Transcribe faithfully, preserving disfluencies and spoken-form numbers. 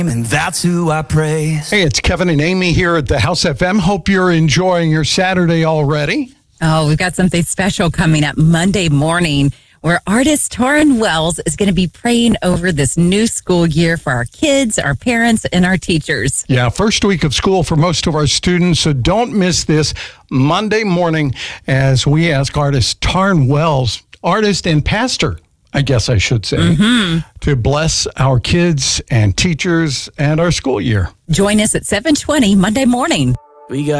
And that's who I praise. Hey, it's Kevin and Amy here at the House F M. Hope you're enjoying your Saturday already. Oh, we've got something special coming up Monday morning where artist Taryn Wells is going to be praying over this new school year for our kids, our parents, and our teachers. Yeah, first week of school for most of our students, so don't miss this Monday morning as we ask artist Taryn Wells, artist and pastor, I guess I should say, mm-hmm. to bless our kids and teachers and our school year. Join us at seven twenty Monday morning. We got